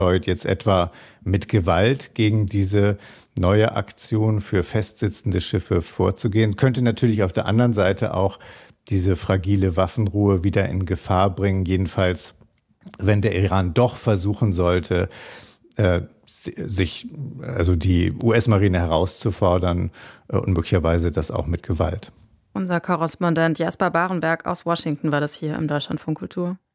jetzt etwa mit Gewalt gegen diese neue Aktion für festsitzende Schiffe vorzugehen. Könnte natürlich auf der anderen Seite auch diese fragile Waffenruhe wieder in Gefahr bringen. Jedenfalls, wenn der Iran doch versuchen sollte, also die US-Marine herauszufordern und möglicherweise das auch mit Gewalt. Unser Korrespondent Jasper Barenberg aus Washington war das hier im Deutschlandfunk Kultur.